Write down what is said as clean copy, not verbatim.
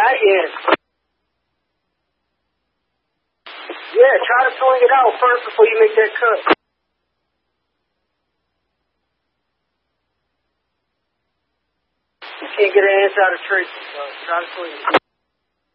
right in. Yeah, try to swing it out first before you make that cut. You can't get an inside of tree, so try to swing it.